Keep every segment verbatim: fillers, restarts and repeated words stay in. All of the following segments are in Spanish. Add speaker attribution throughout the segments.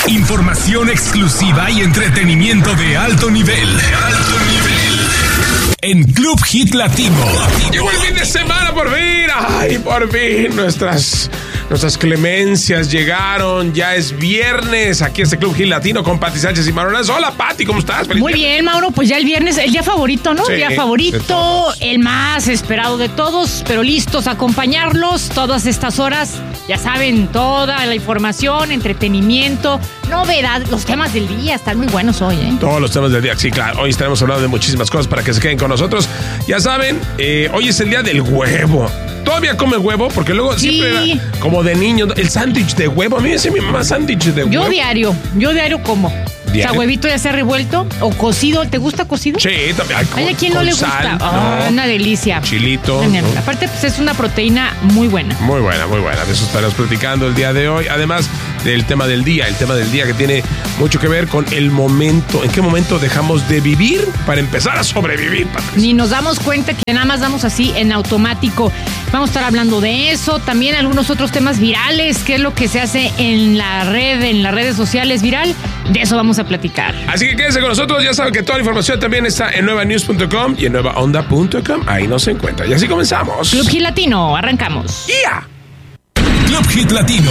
Speaker 1: Información exclusiva y entretenimiento de alto nivel. De alto nivel. En Club Hit Latino.
Speaker 2: Llegó el fin de semana por fin. Ay, por fin. Nuestras, nuestras clemencias llegaron. Ya es viernes. Aquí es el Club Hit Latino con Pati Sánchez y Maronas. Hola, Pati, ¿cómo estás?
Speaker 3: Feliz Muy viernes. Bien, Mauro. Pues ya el viernes, el día favorito, ¿no?
Speaker 2: Sí,
Speaker 3: el día favorito, el más esperado de todos, pero listos a acompañarlos todas estas horas. Ya saben, toda la información, entretenimiento, novedad. Los temas del día están muy buenos hoy, ¿eh?
Speaker 2: Todos los temas del día, sí, claro. Hoy estaremos hablando de muchísimas cosas para que se queden con nosotros. Ya saben, eh, hoy es el día del huevo. ¿Todavía come huevo? Porque luego
Speaker 3: sí.
Speaker 2: siempre era como de niño. El sándwich de huevo. A mí me dice mi mamá sándwich de huevo.
Speaker 3: Yo diario, yo diario como. ¿Diario? O sea, huevito ya sea revuelto o cocido. ¿Te gusta cocido?
Speaker 2: Sí, también. Ay, con,
Speaker 3: Hay a quien no le gusta.
Speaker 2: Sal,
Speaker 3: Oh,
Speaker 2: no.
Speaker 3: Una delicia.
Speaker 2: Chilito.
Speaker 3: ¿no? Aparte, pues es una proteína muy buena.
Speaker 2: Muy buena, muy buena. De eso estaremos platicando el día de hoy. Además del tema del día. El tema del día que tiene mucho que ver con el momento. ¿En qué momento dejamos de vivir para empezar a sobrevivir, Patricia?
Speaker 3: Ni nos damos cuenta que nada más damos así en automático. Vamos a estar hablando de eso. También algunos otros temas virales. ¿Qué es lo que se hace en la red, en las redes sociales viral? De eso vamos a platicar.
Speaker 2: Así que quédense con nosotros. Ya saben que toda la información también está en nueva news punto com y en nueva onda punto com. Ahí nos encuentra. Y así comenzamos.
Speaker 3: Club Hit Latino. Arrancamos.
Speaker 2: ¡Ya!
Speaker 1: Club Hit Latino.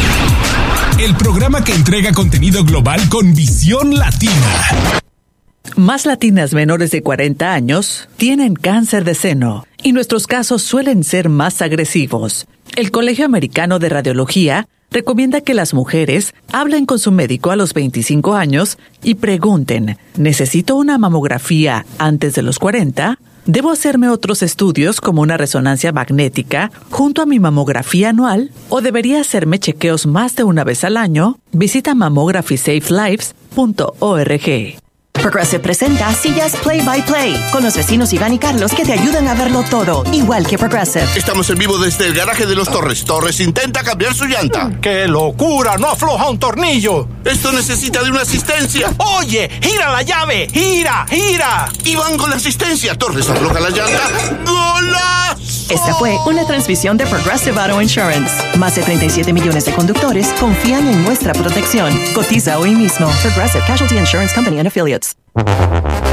Speaker 1: El programa que entrega contenido global con visión latina.
Speaker 4: Más latinas menores de cuarenta años tienen cáncer de seno y nuestros casos suelen ser más agresivos. El Colegio Americano de Radiología recomienda que las mujeres hablen con su médico a los veinticinco años y pregunten, ¿necesito una mamografía antes de los cuarenta? ¿Debo hacerme otros estudios como una resonancia magnética junto a mi mamografía anual? ¿O debería hacerme chequeos más de una vez al año? Visita mammography safe lives punto org.
Speaker 5: Progressive presenta Sillas Play by Play con los vecinos Iván y Carlos que te ayudan a verlo todo, igual que Progressive.
Speaker 6: Estamos en vivo desde el garaje de los Torres. Torres intenta cambiar su llanta.
Speaker 7: ¡Qué locura! ¡No afloja un tornillo!
Speaker 6: Esto necesita de una asistencia.
Speaker 7: ¡Oye! ¡Gira la llave! ¡Gira! ¡Gira!
Speaker 6: Iván con la asistencia. Torres afloja la llanta. ¡Golazo!
Speaker 5: Esta fue una transmisión de Progressive Auto Insurance. Más de treinta y siete millones de conductores confían en nuestra protección. Cotiza hoy mismo. Progressive Casualty Insurance Company and Affiliates.